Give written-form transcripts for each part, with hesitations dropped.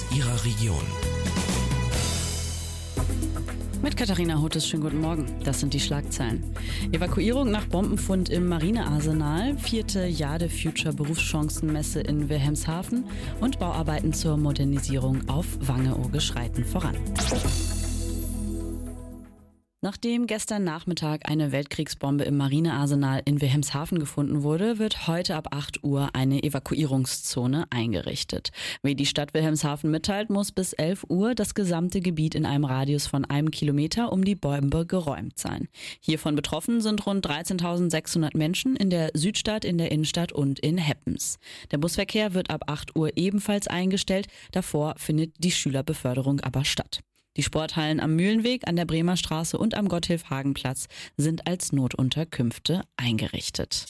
Ihrer Region. Mit Katharina Hotes, schönen guten Morgen. Das sind die Schlagzeilen. Evakuierung nach Bombenfund im Marinearsenal, 4. Jade Future Berufschancenmesse in Wilhelmshaven und Bauarbeiten zur Modernisierung auf Wangeoog schreiten voran. Nachdem gestern Nachmittag eine Weltkriegsbombe im Marinearsenal in Wilhelmshaven gefunden wurde, wird heute ab 8 Uhr eine Evakuierungszone eingerichtet. Wie die Stadt Wilhelmshaven mitteilt, muss bis 11 Uhr das gesamte Gebiet in einem Radius von 1 Kilometer um die Bombe geräumt sein. Hiervon betroffen sind rund 13.600 Menschen in der Südstadt, in der Innenstadt und in Heppens. Der Busverkehr wird ab 8 Uhr ebenfalls eingestellt, davor findet die Schülerbeförderung aber statt. Die Sporthallen am Mühlenweg, an der Bremer Straße und am Gotthilf-Hagen-Platz sind als Notunterkünfte eingerichtet.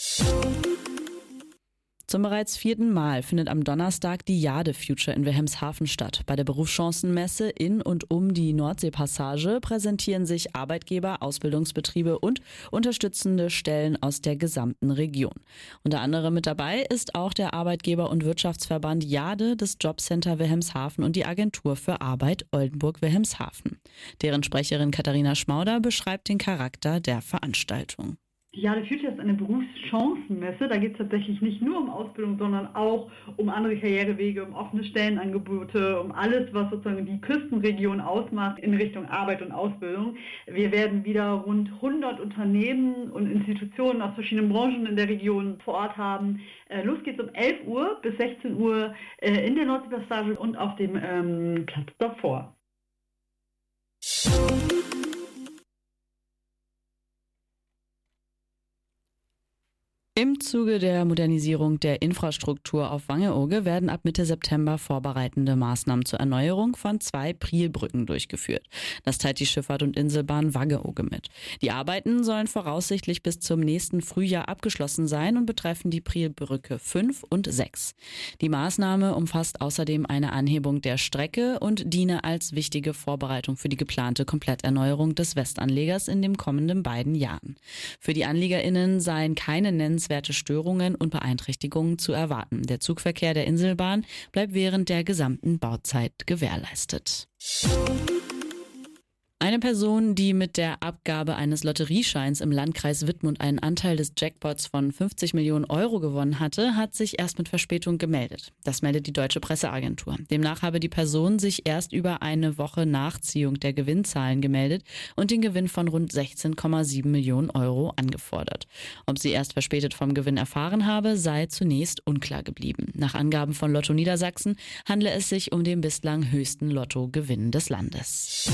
Zum bereits 4. Mal findet am Donnerstag die Jade Future in Wilhelmshaven statt. Bei der Berufschancenmesse in und um die Nordseepassage präsentieren sich Arbeitgeber, Ausbildungsbetriebe und unterstützende Stellen aus der gesamten Region. Unter anderem mit dabei ist auch der Arbeitgeber- und Wirtschaftsverband Jade, das Jobcenter Wilhelmshaven und die Agentur für Arbeit Oldenburg-Wilhelmshaven. Deren Sprecherin Katharina Schmauder beschreibt den Charakter der Veranstaltung. Die Jade Future ist eine Berufschancenmesse. Da geht es tatsächlich nicht nur um Ausbildung, sondern auch um andere Karrierewege, um offene Stellenangebote, um alles, was sozusagen die Küstenregion ausmacht in Richtung Arbeit und Ausbildung. Wir werden wieder rund 100 Unternehmen und Institutionen aus verschiedenen Branchen in der Region vor Ort haben. Los geht's um 11 Uhr bis 16 Uhr in der Nordseepassage und auf dem Platz davor. Im Zuge der Modernisierung der Infrastruktur auf Wangeoog werden ab Mitte September vorbereitende Maßnahmen zur Erneuerung von 2 Prielbrücken durchgeführt. Das teilt die Schifffahrt- und Inselbahn Wangeoog mit. Die Arbeiten sollen voraussichtlich bis zum nächsten Frühjahr abgeschlossen sein und betreffen die Prielbrücke 5 und 6. Die Maßnahme umfasst außerdem eine Anhebung der Strecke und diene als wichtige Vorbereitung für die geplante Kompletterneuerung des Westanlegers in den kommenden beiden Jahren. Für die AnliegerInnen seien keine nennenswerten Störungen und Beeinträchtigungen zu erwarten. Der Zugverkehr der Inselbahn bleibt während der gesamten Bauzeit gewährleistet. Eine Person, die mit der Abgabe eines Lotteriescheins im Landkreis Wittmund einen Anteil des Jackpots von 50 Millionen Euro gewonnen hatte, hat sich erst mit Verspätung gemeldet. Das meldet die Deutsche Presseagentur. Demnach habe die Person sich erst über eine Woche Nachziehung der Gewinnzahlen gemeldet und den Gewinn von rund 16,7 Millionen Euro angefordert. Ob sie erst verspätet vom Gewinn erfahren habe, sei zunächst unklar geblieben. Nach Angaben von Lotto Niedersachsen handle es sich um den bislang höchsten Lottogewinn des Landes.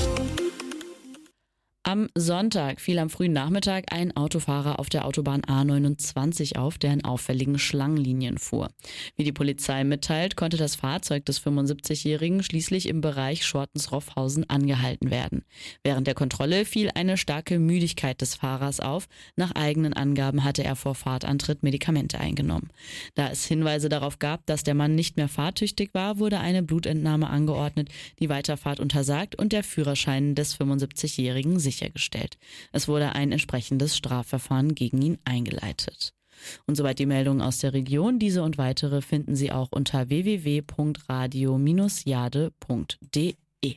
Am Sonntag fiel am frühen Nachmittag ein Autofahrer auf der Autobahn A29 auf, der in auffälligen Schlangenlinien fuhr. Wie die Polizei mitteilt, konnte das Fahrzeug des 75-Jährigen schließlich im Bereich Schortens-Roffhausen angehalten werden. Während der Kontrolle fiel eine starke Müdigkeit des Fahrers auf. Nach eigenen Angaben hatte er vor Fahrtantritt Medikamente eingenommen. Da es Hinweise darauf gab, dass der Mann nicht mehr fahrtüchtig war, wurde eine Blutentnahme angeordnet, die Weiterfahrt untersagt und der Führerschein des 75-Jährigen sichergestellt. Es wurde ein entsprechendes Strafverfahren gegen ihn eingeleitet. Und soweit die Meldungen aus der Region. Diese und weitere finden Sie auch unter www.radio-jade.de.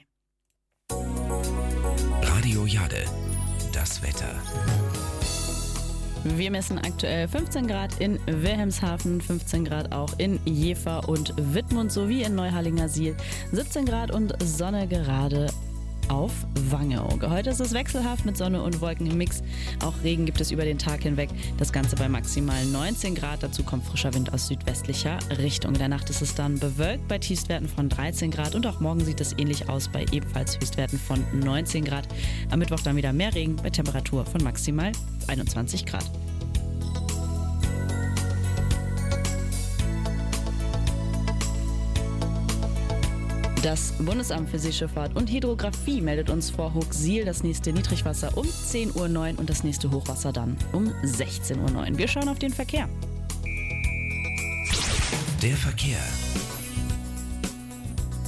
Radio Jade, das Wetter. Wir messen aktuell 15 Grad in Wilhelmshaven, 15 Grad auch in Jever und Wittmund sowie in Neuharlingersiel, 17 Grad und Sonne gerade auf Wangeoog. Heute ist es wechselhaft mit Sonne und Wolken im Mix. Auch Regen gibt es über den Tag hinweg. Das Ganze bei maximal 19 Grad. Dazu kommt frischer Wind aus südwestlicher Richtung. In der Nacht ist es dann bewölkt bei Tiefstwerten von 13 Grad. Und auch morgen sieht es ähnlich aus bei ebenfalls Höchstwerten von 19 Grad. Am Mittwoch dann wieder mehr Regen bei Temperatur von maximal 21 Grad. Das Bundesamt für Seeschifffahrt und Hydrographie meldet uns vor Hooksiel das nächste Niedrigwasser um 10:09 Uhr und das nächste Hochwasser dann um 16:09 Uhr. Wir schauen auf den Verkehr. Der Verkehr.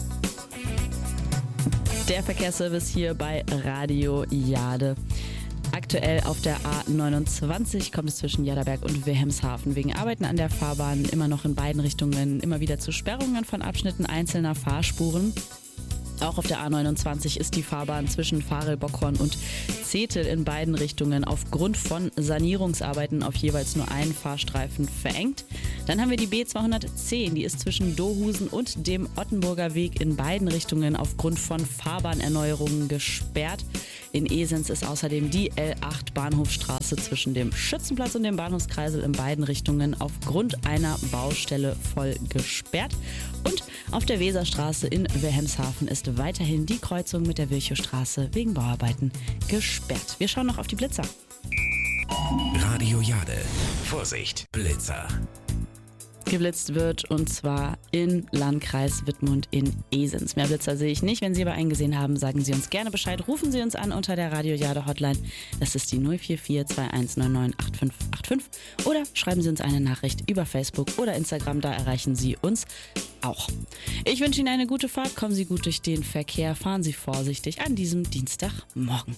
Der Verkehrsservice hier bei Radio Jade. Aktuell auf der A29 kommt es zwischen Jadderberg und Wilhelmshaven wegen Arbeiten an der Fahrbahn immer noch in beiden Richtungen immer wieder zu Sperrungen von Abschnitten einzelner Fahrspuren. Auch auf der A29 ist die Fahrbahn zwischen Varel, Bockhorn und Zetel in beiden Richtungen aufgrund von Sanierungsarbeiten auf jeweils nur einen Fahrstreifen verengt. Dann haben wir die B210, die ist zwischen Dohusen und dem Ottenburger Weg in beiden Richtungen aufgrund von Fahrbahnerneuerungen gesperrt. In Esens ist außerdem die L8 Bahnhofstraße zwischen dem Schützenplatz und dem Bahnhofskreisel in beiden Richtungen aufgrund einer Baustelle voll gesperrt. Und auf der Weserstraße in Wilhelmshaven ist weiterhin die Kreuzung mit der Virchowstraße wegen Bauarbeiten gesperrt. Wir schauen noch auf die Blitzer. Radio Jade. Vorsicht, Blitzer. Geblitzt wird und zwar in Landkreis Wittmund in Esens. Mehr Blitzer sehe ich nicht. Wenn Sie aber einen gesehen haben, sagen Sie uns gerne Bescheid. Rufen Sie uns an unter der Radio Jade Hotline. Das ist die 044 2199 8585 oder schreiben Sie uns eine Nachricht über Facebook oder Instagram. Da erreichen Sie uns auch. Ich wünsche Ihnen eine gute Fahrt. Kommen Sie gut durch den Verkehr. Fahren Sie vorsichtig an diesem Dienstagmorgen.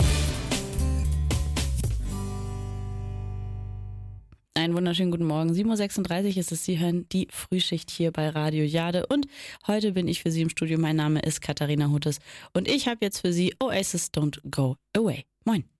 Einen wunderschönen guten Morgen. 7.36 Uhr ist es. Sie hören die Frühschicht hier bei Radio Jade. Und heute bin ich für Sie im Studio. Mein Name ist Katharina Huttes. Und ich habe jetzt für Sie Oasis Don't Go Away. Moin.